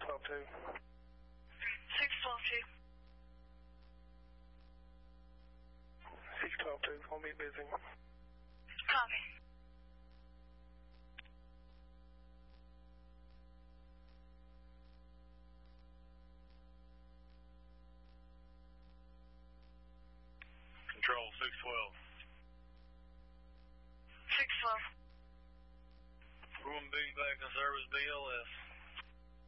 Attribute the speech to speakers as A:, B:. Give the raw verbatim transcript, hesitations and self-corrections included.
A: twelve two.
B: six twelve two.
A: six twelve two, gonna be busy.
B: Copy.
C: Control, six twelve.
B: six twelve.
C: We're going to be back in service B L S.